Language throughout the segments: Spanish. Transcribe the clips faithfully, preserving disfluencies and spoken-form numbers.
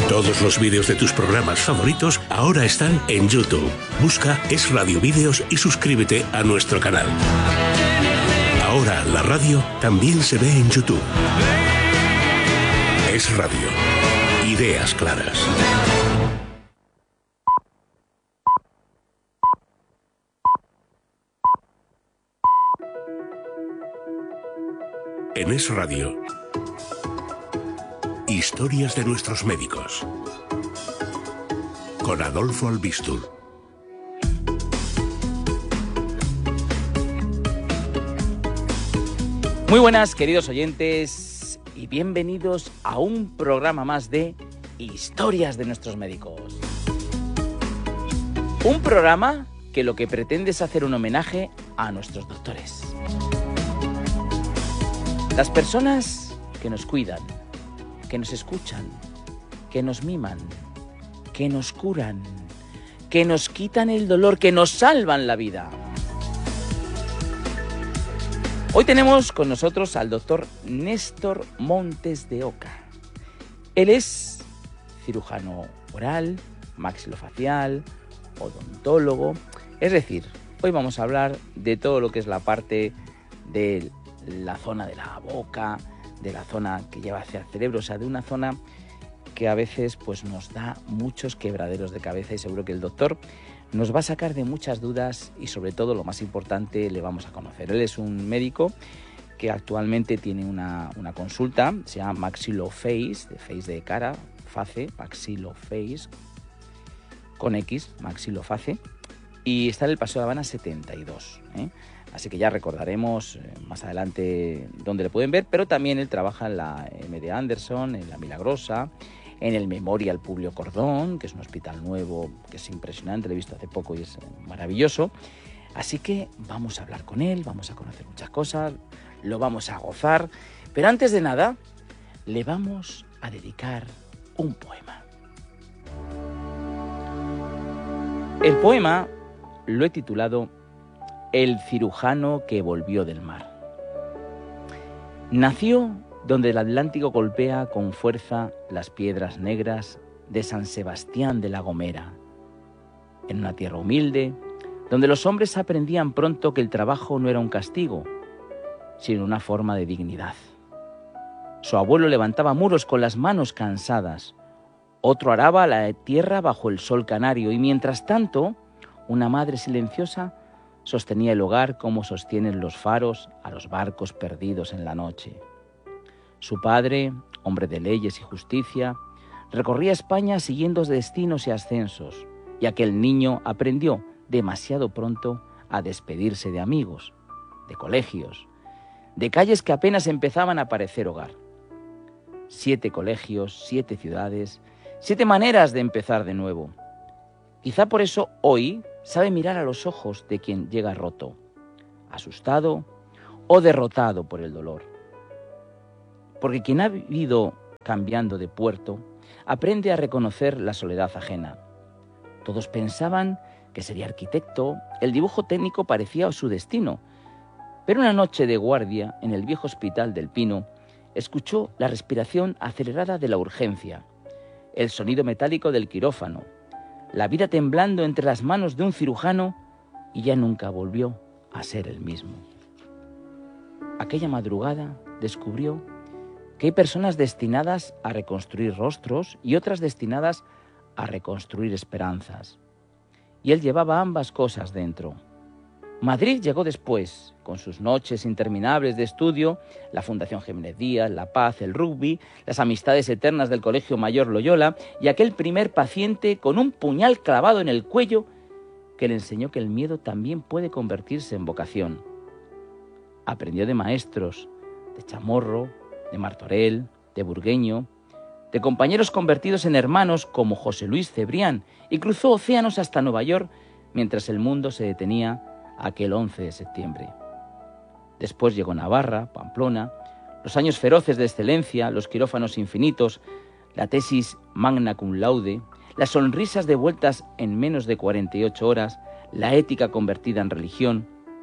Todos los vídeos de tus programas favoritos ahora están en YouTube. Busca Es Radio Vídeos y suscríbete a nuestro canal. Ahora la radio también se ve en YouTube. Es Radio. Ideas claras. En Es Radio. Historias de nuestros médicos. Con Adolfo Albistur. Muy buenas, queridos oyentes, y bienvenidos a un programa más de Historias de nuestros médicos. Un programa que lo que pretende es hacer un homenaje a nuestros doctores. Las personas que nos cuidan, que nos escuchan, que nos miman, que nos curan, que nos quitan el dolor, que nos salvan la vida. Hoy tenemos con nosotros al doctor Néstor Montes de Oca. Él es cirujano oral, maxilofacial, odontólogo. Es decir, hoy vamos a hablar de todo lo que es la parte de la zona de la boca, de la zona que lleva hacia el cerebro, o sea, de una zona que a veces pues, nos da muchos quebraderos de cabeza, y seguro que el doctor nos va a sacar de muchas dudas y, sobre todo, lo más importante, le vamos a conocer. Él es un médico que actualmente tiene una, una consulta, se llama Maxiloface, de face de cara, face, Maxiloface, con X, Maxiloface, y está en el Paseo de Habana setenta y dos, ¿eh? Así que ya recordaremos eh, más adelante dónde le pueden ver, pero también él trabaja en la M D Anderson, en la Milagrosa, en el Memorial Publio Cordón, que es un hospital nuevo, que es impresionante, lo he visto hace poco y es maravilloso. Así que vamos a hablar con él, vamos a conocer muchas cosas, lo vamos a gozar, pero antes de nada, le vamos a dedicar un poema. El poema lo he titulado El cirujano que volvió del mar. Nació donde el Atlántico golpea con fuerza las piedras negras de San Sebastián de la Gomera, en una tierra humilde, donde los hombres aprendían pronto que el trabajo no era un castigo, sino una forma de dignidad. Su abuelo levantaba muros con las manos cansadas, otro araba la tierra bajo el sol canario, y mientras tanto, una madre silenciosa sostenía el hogar como sostienen los faros a los barcos perdidos en la noche. Su padre, hombre de leyes y justicia, recorría España siguiendo destinos y ascensos, y aquel niño aprendió demasiado pronto a despedirse de amigos, de colegios, de calles que apenas empezaban a parecer hogar. Siete colegios, siete ciudades, siete maneras de empezar de nuevo. Quizá por eso hoy sabe mirar a los ojos de quien llega roto, asustado o derrotado por el dolor. Porque quien ha vivido cambiando de puerto aprende a reconocer la soledad ajena. Todos pensaban que sería arquitecto, el dibujo técnico parecía su destino, pero una noche de guardia en el viejo hospital del Pino escuchó la respiración acelerada de la urgencia, el sonido metálico del quirófano, la vida temblando entre las manos de un cirujano, y ya nunca volvió a ser el mismo. Aquella madrugada descubrió que hay personas destinadas a reconstruir rostros y otras destinadas a reconstruir esperanzas. Y él llevaba ambas cosas dentro. Madrid llegó después, con sus noches interminables de estudio, la Fundación Jiménez Díaz, La Paz, el rugby, las amistades eternas del Colegio Mayor Loyola y aquel primer paciente con un puñal clavado en el cuello que le enseñó que el miedo también puede convertirse en vocación. Aprendió de maestros, de Chamorro, de Martorell, de Burgueño, de compañeros convertidos en hermanos como José Luis Cebrián, y cruzó océanos hasta Nueva York mientras el mundo se detenía aquel once de septiembre. Después llegó Navarra, Pamplona, los años feroces de excelencia, los quirófanos infinitos, la tesis magna cum laude, las sonrisas devueltas en menos de cuarenta y ocho horas, la ética convertida en religión.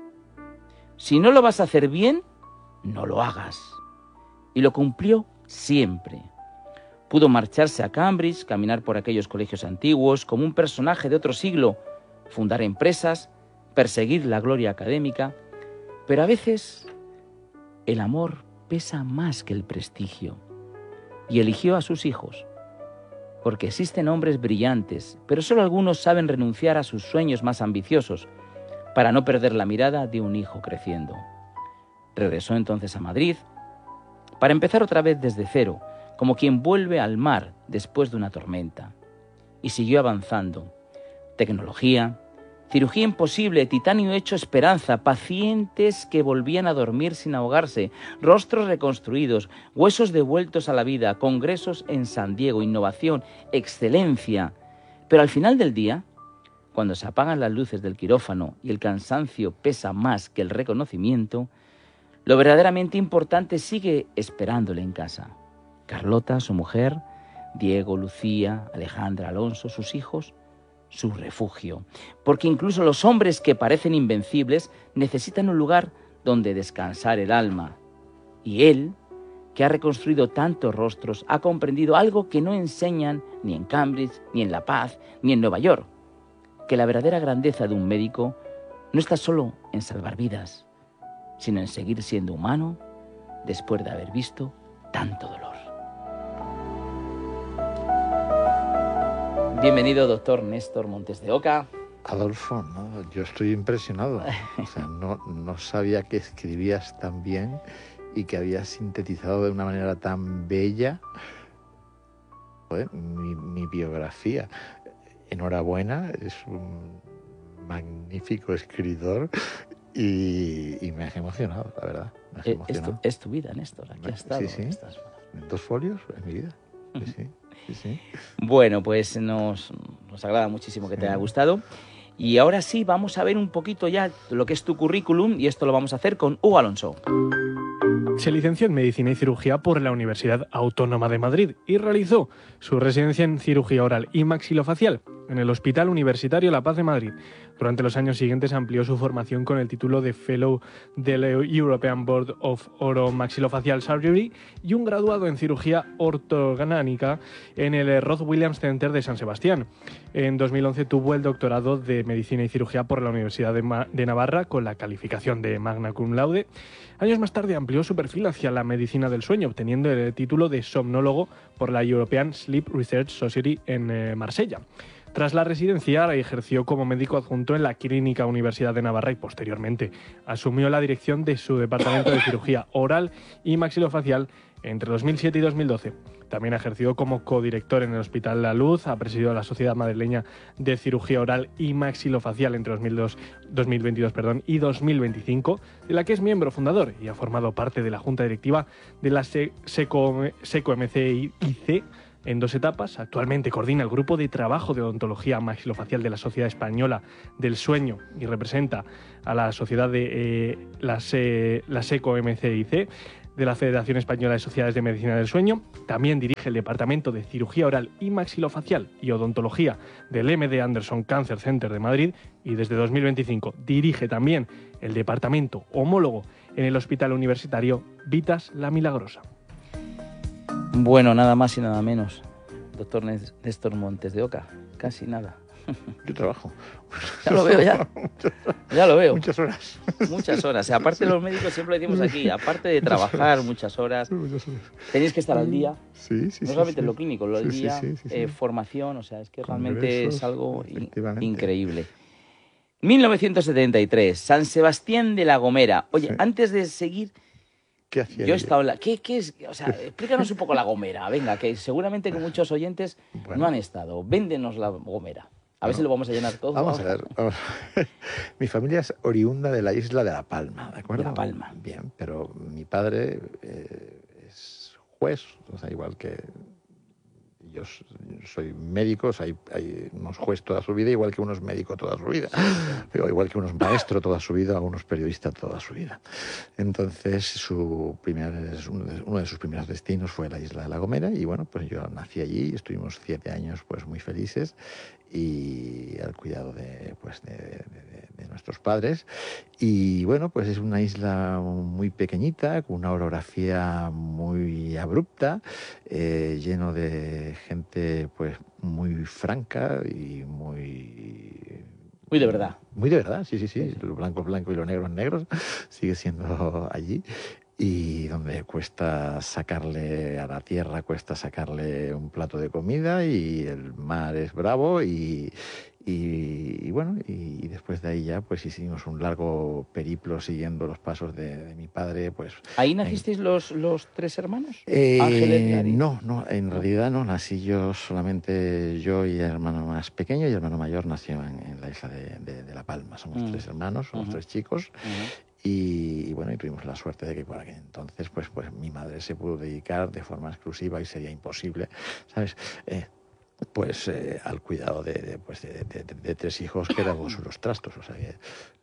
Si no lo vas a hacer bien, no lo hagas. Y lo cumplió siempre. Pudo marcharse a Cambridge, caminar por aquellos colegios antiguos, como un personaje de otro siglo, fundar empresas, perseguir la gloria académica, pero a veces el amor pesa más que el prestigio, y eligió a sus hijos, porque existen hombres brillantes, pero solo algunos saben renunciar a sus sueños más ambiciosos para no perder la mirada de un hijo creciendo. Regresó entonces a Madrid para empezar otra vez desde cero, como quien vuelve al mar después de una tormenta, y siguió avanzando. Tecnología, cirugía imposible, titanio hecho esperanza, pacientes que volvían a dormir sin ahogarse, rostros reconstruidos, huesos devueltos a la vida, congresos en San Diego, innovación, excelencia. Pero al final del día, cuando se apagan las luces del quirófano y el cansancio pesa más que el reconocimiento, lo verdaderamente importante sigue esperándole en casa. Carlota, su mujer, Diego, Lucía, Alejandra, Alonso, sus hijos, su refugio. Porque incluso los hombres que parecen invencibles necesitan un lugar donde descansar el alma. Y él, que ha reconstruido tantos rostros, ha comprendido algo que no enseñan ni en Cambridge, ni en La Paz, ni en Nueva York. Que la verdadera grandeza de un médico no está solo en salvar vidas, sino en seguir siendo humano después de haber visto tanto dolor. Bienvenido, doctor Néstor Montes de Oca. Adolfo, no, yo estoy impresionado. O sea, no, no sabía que escribías tan bien y que habías sintetizado de una manera tan bella, joder, mi, mi biografía. Enhorabuena, es un magnífico escritor y, y me has emocionado, la verdad. Me has Es, emocionado. tu, es tu vida, Néstor, aquí has estado. Sí, sí. Estas... Dos folios es mi vida. Sí, sí. Sí, sí. Bueno, pues nos, nos agrada muchísimo que sí. te haya gustado. Y ahora sí, vamos a ver un poquito ya lo que es tu currículum, y esto lo vamos a hacer con Hugo Alonso. Se licenció en Medicina y Cirugía por la Universidad Autónoma de Madrid y realizó su residencia en Cirugía Oral y Maxilofacial en el Hospital Universitario La Paz de Madrid. Durante los años siguientes amplió su formación con el título de Fellow del European Board of Oromaxilofacial Surgery y un graduado en Cirugía Ortogánica en el Roth Williams Center de San Sebastián. En dos mil once tuvo el doctorado de Medicina y Cirugía por la Universidad de, Ma- de Navarra con la calificación de Magna Cum Laude. Años más tarde amplió su perfil hacia la medicina del sueño, obteniendo el título de somnólogo por la European Sleep Research Society en eh, Marsella. Tras la residencia, ejerció como médico adjunto en la Clínica Universidad de Navarra y posteriormente asumió la dirección de su departamento de cirugía oral y maxilofacial entre dos mil siete y dos mil doce. También ejerció como codirector en el Hospital La Luz, ha presidido la Sociedad Madrileña de Cirugía Oral y Maxilofacial entre dos mil dos, dos mil veintidós perdón, y dos mil veinticinco, de la que es miembro fundador y ha formado parte de la Junta Directiva de la SECO, SECO-M C I C, en dos etapas. Actualmente coordina el Grupo de Trabajo de Odontología Maxilofacial de la Sociedad Española del Sueño y representa a la sociedad de eh, la, Se, la SECO-M C I C de la Federación Española de Sociedades de Medicina del Sueño. También dirige el Departamento de Cirugía Oral y Maxilofacial y Odontología del M D Anderson Cancer Center de Madrid y desde dos mil veinticinco dirige también el Departamento Homólogo en el Hospital Universitario Vitas La Milagrosa. Bueno, nada más y nada menos, doctor Néstor Montes de Oca, casi nada. Yo trabajo. Ya lo veo, ya. Ya lo veo. Muchas horas. Muchas horas. Aparte, los médicos siempre decimos aquí, aparte de trabajar muchas horas, tenéis que estar al día. Sí, sí, no sí, solamente sí. en lo clínico, lo del Sí, día, sí, sí, sí, eh, sí. formación, o sea, es que realmente Congresos, es algo in- efectivamente. increíble. mil novecientos setenta y tres, San Sebastián de la Gomera. Oye, Sí. antes de seguir, ¿Qué hacía yo he yo? estado... en la- ¿Qué, qué es? O sea, explícanos un poco la Gomera. Venga, que seguramente que muchos oyentes Bueno. no han estado. Véndenos la Gomera. A ver Bueno, si lo vamos a llenar todo. Vamos a ver. vamos a ver. Mi familia es oriunda de la isla de La Palma, ¿de acuerdo? De La Palma. Bien, pero mi padre eh, es juez, o sea, igual que yo soy médico, o sea, hay, hay unos juez toda su vida, igual que uno es médico toda su vida, pero igual que uno es maestro toda su vida, o uno es periodista toda su vida. Entonces, su primer, uno de sus primeros destinos fue la isla de La Gomera, y bueno, pues yo nací allí, estuvimos siete años pues muy felices, y al cuidado de, pues, de, de, de nuestros padres. Y bueno, pues es una isla muy pequeñita, con una orografía muy abrupta, eh, lleno de gente pues muy franca y muy... Muy de verdad. Muy de verdad, sí, sí, sí. Lo blanco es blanco y lo negro es negro, sigue siendo allí. Y donde cuesta sacarle a la tierra, cuesta sacarle un plato de comida, y el mar es bravo, y, y, y bueno, y, y después de ahí ya pues hicimos un largo periplo siguiendo los pasos de, de mi padre. Pues ¿Ahí nacisteis en... los, los tres hermanos? Eh, Ángel, Edgar y... No, no, en ¿no? realidad no, nací yo solamente, yo y el hermano más pequeño, y el hermano mayor nació en, en la isla de, de, de La Palma. Somos mm. tres hermanos, somos uh-huh. tres chicos. Uh-huh. Y, y bueno, y tuvimos la suerte de que por aquel entonces pues, pues mi madre se pudo dedicar de forma exclusiva, y sería imposible, ¿sabes? Eh, pues eh, al cuidado de, de, pues de, de, de, de tres hijos que éramos unos trastos, o sea que...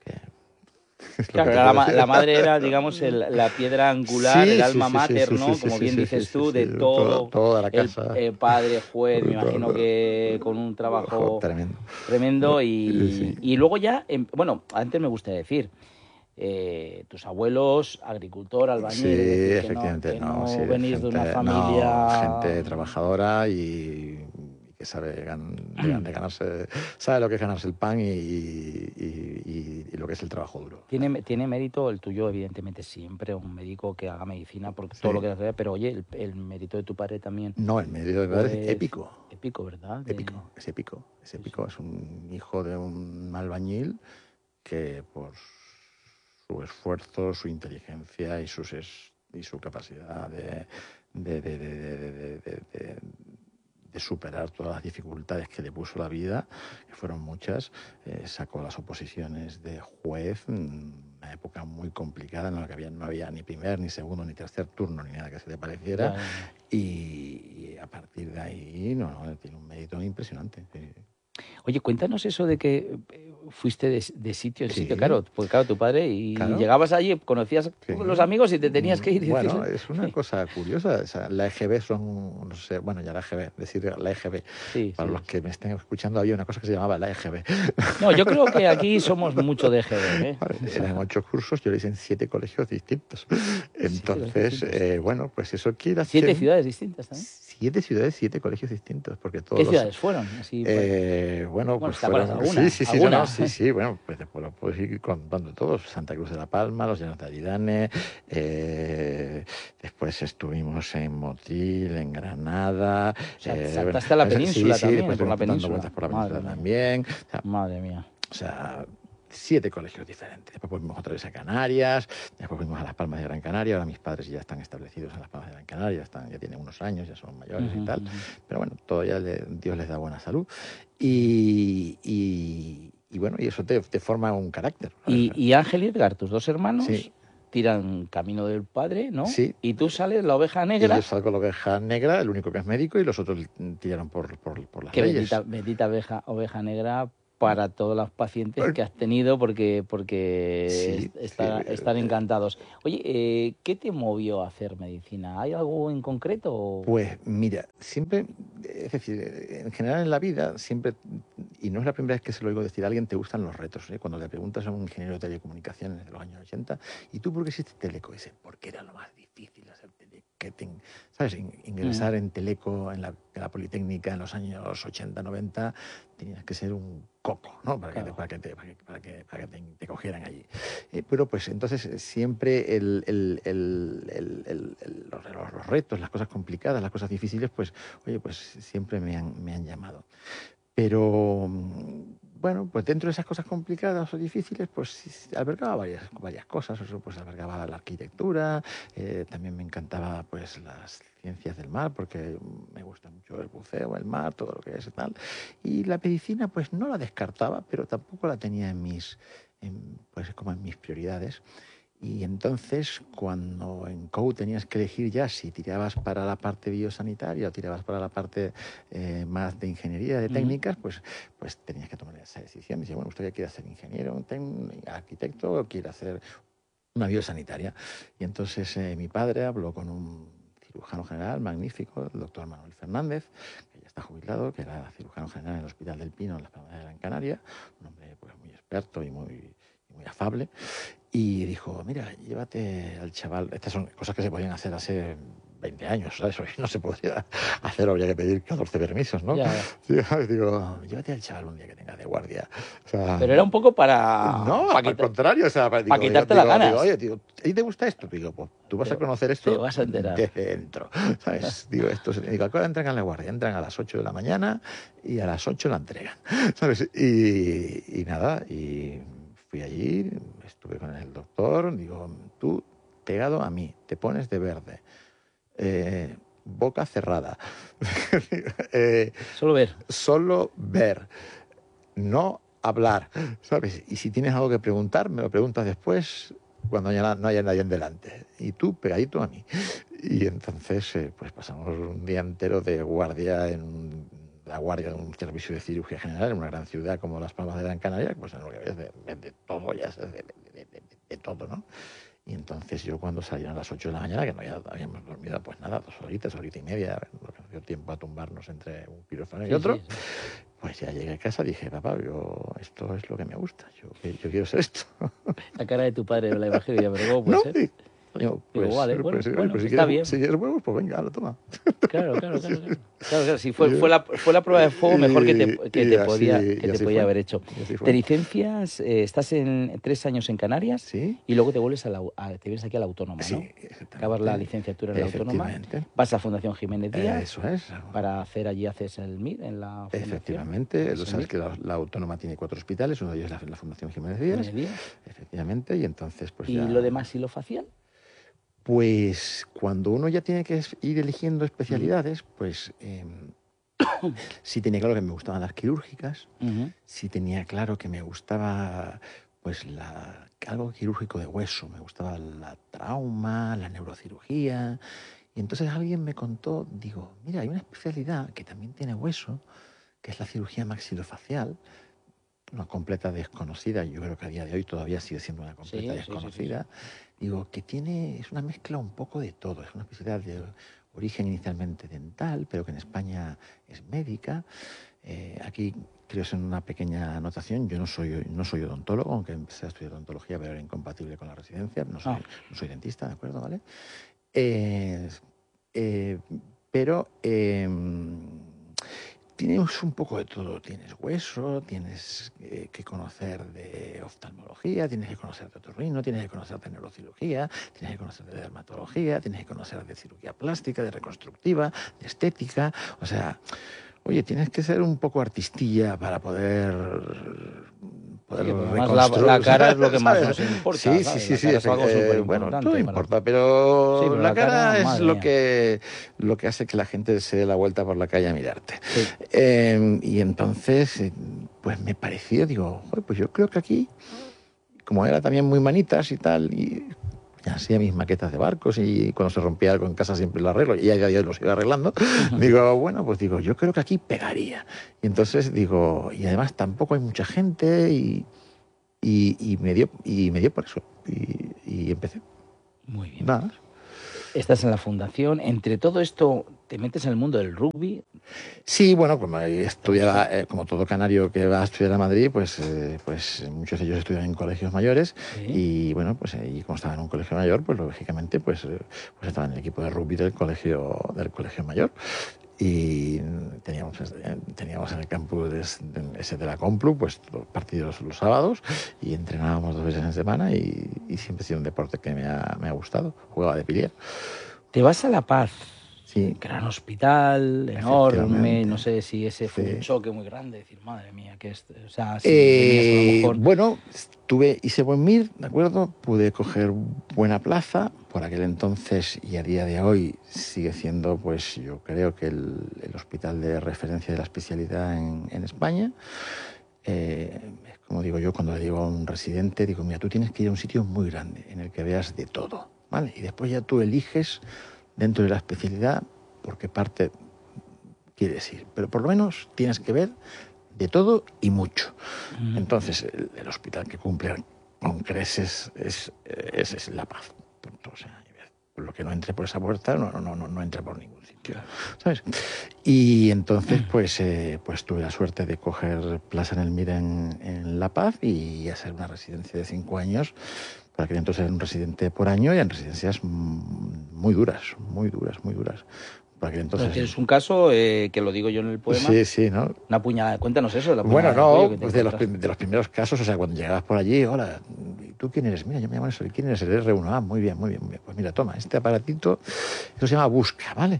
que claro, la, la madre era, digamos, el, la piedra angular, sí, el alma sí, mater, sí, sí, ¿no? Sí, Como sí, bien sí, dices sí, tú, sí, de sí, todo, toda, toda la casa. El, el padre, juez, me imagino todo, que con un trabajo tremendo, tremendo y, sí, sí. y luego ya, bueno, antes me gustaría decir, eh, tus abuelos, agricultor, albañil, sí, es decir, efectivamente, que no, no, que no sí, venís gente, de una familia... No, gente trabajadora y... que sabe gan de, de ganarse, sabe lo que es ganarse el pan y, y, y, y lo que es el trabajo duro. Tiene, tiene mérito el tuyo, evidentemente, siempre, un médico que haga medicina, porque sí. todo lo que hace, pero oye, el, el mérito de tu padre también. No, el mérito de mi padre pues, es épico. Épico, ¿verdad? De... Épico, es épico, es épico. Sí, sí. Es un hijo de un albañil que por su esfuerzo, su inteligencia y, sus es, y su capacidad de, de, de, de, de, de, de, de de superar todas las dificultades que le puso la vida, que fueron muchas, eh, sacó las oposiciones de juez, una época muy complicada en la que había, no había ni primer, ni segundo, ni tercer turno, ni nada que se le pareciera, claro. y, y a partir de ahí, no, no, tiene un mérito impresionante. Sí. Oye, cuéntanos eso de que fuiste de, de sitio en sí. sitio, claro, pues claro, tu padre, y claro. llegabas allí, conocías sí. los amigos y te tenías que ir. Bueno, decir... es una cosa curiosa, o sea, la E G B son, no sé, bueno, ya la E G B, decir la E G B, sí, para sí. los que me estén escuchando había una cosa que se llamaba la E G B. No, yo creo que aquí somos mucho de E G B, ¿eh? Vale, eran ocho cursos, yo lo hice en siete colegios distintos. Entonces, sí, eh, bueno, pues eso quiere hacer... ¿Siete ciudades distintas también? Siete ciudades, siete colegios distintos, porque todos ¿Qué los... ciudades fueron? Así, eh, bueno, bueno, pues fueron... alguna, sí, sí, sí, alguna. No, sí, sí, bueno, pues después lo puedo ir contando todos. Santa Cruz de la Palma, los Llanos de Aridane, eh, después estuvimos en Motril, en Granada... O sea, eh, saltaste a la península sí, también, sí, por la dando península. vueltas por la península Madre también. O sea, Madre mía. O sea... siete colegios diferentes. Después fuimos otra vez a Canarias, después fuimos a Las Palmas de Gran Canaria. Ahora mis padres ya están establecidos en Las Palmas de Gran Canaria, ya, están, ya tienen unos años, ya son mayores uh-huh, y tal. Uh-huh. Pero bueno, todavía le, Dios les da buena salud. Y, y, y bueno, y eso te, te forma un carácter. Y, y Ángel y Edgar, tus dos hermanos, sí. tiran camino del padre, ¿no? Sí. Y tú sales la oveja negra. Y yo salgo la oveja negra, el único que es médico, y los otros tiran por, por, por las Qué leyes. Bendita, bendita oveja, oveja negra para todos los pacientes que has tenido, porque, porque sí, está, sí, están encantados. Oye, eh, ¿qué te movió a hacer medicina? ¿Hay algo en concreto? Pues mira, siempre, es decir, en general en la vida, siempre, y no es la primera vez que se lo oigo decir a alguien, te gustan los retos. ¿eh? Cuando le preguntas a un ingeniero de telecomunicaciones de los años ochenta, ¿y tú por qué hiciste teleco? Dice, porque era lo más difícil hacer teleco. ¿Sabes? Ingresar mm. en teleco, en la, en la Politécnica en los años ochenta, noventa, tenías que ser un coco, ¿no? Para claro. que, te, para que, te, para que, para que, para que te, te cogieran allí. Eh, pero pues entonces siempre el, el, el, el, el, el, los, los retos, las cosas complicadas, las cosas difíciles, pues, oye, pues siempre me han, me han llamado. Pero, bueno, pues dentro de esas cosas complicadas o difíciles, pues albergaba varias, varias cosas. Eso, pues albergaba la arquitectura, eh, también me encantaba pues las ciencias del mar, porque me gusta mucho el buceo, el mar, todo lo que es y tal. Y la medicina, pues no la descartaba, pero tampoco la tenía en mis, en, pues como en mis prioridades. Y entonces, cuando en C O U tenías que elegir ya si tirabas para la parte biosanitaria o tirabas para la parte eh, más de ingeniería, de técnicas, uh-huh. pues, pues tenías que tomar esa decisión. Dice, bueno, ¿usted quiere ser ingeniero, un arquitecto o quiere hacer una biosanitaria? Y entonces eh, mi padre habló con un cirujano general magnífico, el doctor Manuel Fernández, que ya está jubilado, que era cirujano general en el Hospital del Pino, en Las Palmas de Gran Canaria, un hombre pues, muy experto y muy, muy afable. Y dijo, mira, llévate al chaval. Estas son cosas que se podían hacer hace veinte años, ¿sabes? Hoy no se podría hacer, habría que pedir catorce permisos, ¿no? Ya, ya. Digo, llévate al chaval un día que tenga de guardia. O sea, pero era un poco para... No, para al quitar, contrario. O sea, para, para digo, quitarte digo, las ganas. Digo, oye, tío, ¿a ti te gusta esto? Digo, pues tú vas te, a conocer esto te vas a enterar. desde dentro, ¿sabes? Digo, esto, digo, ¿a qué hora entran a la guardia? Entran a las ocho de la mañana y a las ocho la entregan, ¿sabes? Y, y nada, y... fui allí, estuve con el doctor, digo, tú pegado a mí, te pones de verde, eh, boca cerrada. eh, solo ver. Solo ver, no hablar, ¿sabes? Y si tienes algo que preguntar, me lo preguntas después, cuando ya no haya nadie en delante. Y tú pegadito a mí. Y entonces, eh, pues pasamos un día entero de guardia en la guardia de un servicio de cirugía general en una gran ciudad como Las Palmas de Gran Canaria, pues en lo que ves de, de, de todo, ya de, de, de, de, de todo, ¿no? Y entonces yo cuando salieron a las ocho de la mañana, que no ya habíamos dormido, pues nada, dos horitas, horita y media, lo que nos dio tiempo a tumbarnos entre un quirófano y sí, otro, sí, sí. Pues ya llegué a casa y dije, papá, yo, esto es lo que me gusta, yo, yo quiero ser esto. La cara de tu padre me la imagino ya, pero ¿cómo puede no, ser? Sí. Digo, pues, Digo, vale, pues, bueno, pues, bueno, pues, si está quieres, bien. Si quieres huevos, pues venga, lo toma. Claro, claro, claro. claro. claro, claro si fue, fue, la, fue la prueba de fuego mejor que te, que te así, podía, que te podía haber hecho. Te licencias, eh, estás en tres años en Canarias, ¿sí? Y luego te vuelves a la, a, te vienes aquí a la Autónoma, sí, ¿no? Acabas la licenciatura en la Autónoma, vas a Fundación Jiménez Díaz, eso es. Para hacer allí haces el M I R en la Fundación. Efectivamente, lo sabes que la, la Autónoma tiene cuatro hospitales, uno de ellos es la, la Fundación Jiménez Díaz, Jiménez Díaz. Efectivamente, y entonces pues ¿Y ya... lo de maxilofacial? Pues cuando uno ya tiene que ir eligiendo especialidades, pues eh, sí tenía claro que me gustaban las quirúrgicas, uh-huh. sí tenía claro que me gustaba pues la, algo quirúrgico de hueso, me gustaba la trauma, la neurocirugía. Y entonces alguien me contó, digo, mira, hay una especialidad que también tiene hueso, que es la cirugía maxilofacial, una completa desconocida, yo creo que a día de hoy todavía sigue siendo una completa sí, desconocida. Sí, sí, sí. Digo, que tiene, es una mezcla un poco de todo, es una especialidad de origen inicialmente dental, pero que en España es médica. Eh, aquí creo que en una pequeña anotación, yo no soy, no soy odontólogo, aunque empecé a estudiar odontología, pero era incompatible con la residencia, no soy, ah. no soy dentista, ¿de acuerdo? ¿Vale? Eh, eh, pero... Eh, tienes un poco de todo, tienes hueso, tienes eh, que conocer de oftalmología, tienes que conocer de otorrino, tienes que conocer de neurocirugía, tienes que conocer de dermatología, tienes que conocer de cirugía plástica, de reconstructiva, de estética, o sea, oye, tienes que ser un poco artistilla para poder... poder la, la cara es lo que más ¿sabes? Nos importa. Sí, sí, sí, sí, es algo eh, bueno, todo importa, pero, sí, pero la, la cara, cara es lo que, lo que hace que la gente se dé la vuelta por la calle a mirarte. Sí. Eh, y entonces, pues me pareció, digo, pues yo creo que aquí, como era también muy manitas y tal, y hacía mis maquetas de barcos y cuando se rompía algo en casa siempre lo arreglo y a día de hoy los iba arreglando. Uh-huh. Digo, bueno, pues digo, yo creo que aquí pegaría. Y entonces digo, y además tampoco hay mucha gente y, y, y, me, dio, y me dio por eso. Y, y empecé. Muy bien. Nada más. Estás en la fundación. Entre todo esto, ¿te metes en el mundo del rugby? Sí, bueno, como estudiaba, eh, como todo canario que va a estudiar a Madrid, pues, eh, pues muchos de ellos estudian en colegios mayores. ¿Sí? Y bueno, pues ahí como estaba en un colegio mayor, pues lógicamente pues, eh, pues estaba en el equipo de rugby del colegio, del colegio mayor. Y teníamos, teníamos en el campus de, ese de la Complu, pues los partidos los sábados y entrenábamos dos veces en semana y, y siempre ha sido un deporte que me ha, me ha gustado. Jugaba de pilier. Te vas a La Paz. Sí. Gran hospital, enorme, no sé si ese fue sí. un choque muy grande, decir, madre mía, que es, o sea, si eh, a lo mejor... Bueno, tuve, hice buen M I R, ¿de acuerdo? Pude coger buena plaza, por aquel entonces y a día de hoy sigue siendo, pues yo creo que el, el hospital de referencia de la especialidad en, en España. eh, como digo yo, cuando le digo a un residente, digo, mira, tú tienes que ir a un sitio muy grande en el que veas de todo, ¿vale? Y después ya tú eliges dentro de la especialidad por qué parte quieres ir. Pero por lo menos tienes que ver de todo y mucho. Mm. Entonces, el, el hospital que cumple con creces es, es, es La Paz. Punto. O sea, lo que no entre por esa puerta no, no, no, no entra por ningún sitio, ¿sabes? Y entonces pues, eh, pues tuve la suerte de coger plaza en el M I R en, en La Paz y hacer una residencia de cinco años. Para que entonces era un residente por año y en residencias muy duras, muy duras, muy duras. Para que entonces... Tienes un caso eh, que lo digo yo en el poema. Sí, sí, ¿no? Una puñalada. Cuéntanos eso. La bueno, no, pues de los, de los primeros casos, o sea, cuando llegabas por allí, hola, ¿tú quién eres? Mira, yo me llamo eso, ¿quién eres? El erre uno. Ah, muy bien, muy bien, muy bien. Pues mira, toma, este aparatito, eso se llama Busca, ¿vale?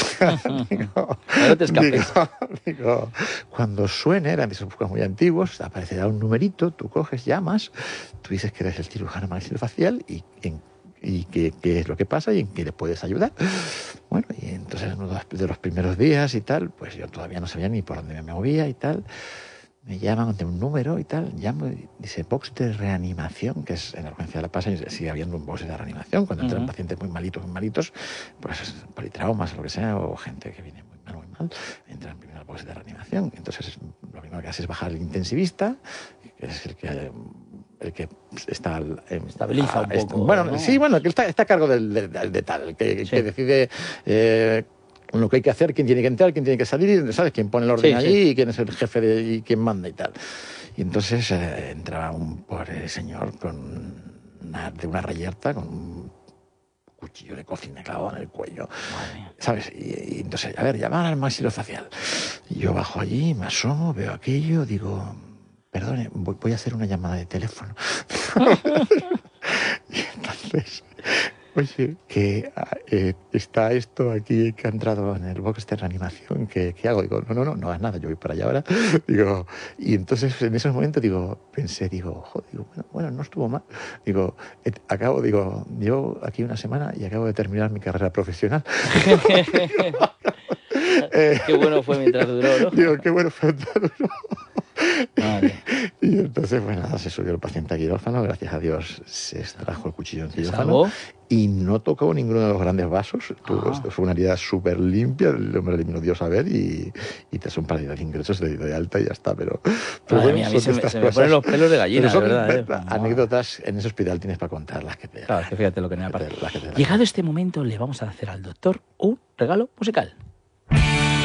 digo, no te escapes. Digo, digo, cuando suene, eran esos buscas muy antiguos, aparecerá un numerito, tú coges, llamas, tú dices que eres el cirujano maxilofacial y en y qué, qué es lo que pasa y en qué le puedes ayudar. Bueno, y entonces uno de los primeros días y tal, pues yo todavía no sabía ni por dónde me movía y tal. Me llaman de un número y tal, llamo y dice box de reanimación, que es en la urgencia de La Paz, y sigue habiendo un box de reanimación cuando entran uh-huh. pacientes muy malitos, muy malitos, pues politraumas o lo que sea, o gente que viene muy mal, muy mal, entran primero al box de reanimación. Entonces lo primero que hace es bajar el intensivista, que es el que... el que está eh, estabiliza un poco. Bueno, ¿no? sí, bueno, que está, está a cargo del, del, de tal, que, sí. que decide eh, lo que hay que hacer, quién tiene que entrar, quién tiene que salir, ¿sabes? Quién pone el orden sí, allí sí. y quién es el jefe de, y quién manda y tal. Y entonces eh, entraba un pobre señor con una, de una reyerta, con un cuchillo de cocina clavado en el cuello, ¿sabes? Y, y entonces, a ver, llamar al maxilofacial. Y yo bajo allí, me asomo, veo aquello, digo... Perdone, voy a hacer una llamada de teléfono. Y entonces, oye, que eh, está esto aquí que ha entrado en el box de reanimación, ¿qué, ¿qué hago? Digo, no, no, no, no hagas nada, yo voy para allá ahora. Digo, y entonces en esos momentos digo, pensé, digo, joder, digo, bueno, bueno, no estuvo mal. Digo, eh, acabo, digo, llevo aquí una semana y acabo de terminar mi carrera profesional. eh, qué bueno fue mientras duró, ¿no? Digo, qué bueno fue mientras duró. Vale. Y entonces, pues nada, se subió el paciente a quirófano, gracias a Dios se extrajo el cuchillo en quirófano y no tocó ninguno de los grandes vasos. Tuvo, ah. Fue una herida súper limpia, el hombre le dio saber y, y te son para ir de ingresos de, de alta y ya está. Pero, pero Madre bueno, mía, a mí se, me, se me ponen los pelos de gallina, son, ¿verdad? Eh? Anécdotas en ese hospital tienes para contar las que te... Claro, que fíjate lo que me ha pasado. Llegado este momento, le vamos a hacer al doctor un regalo musical.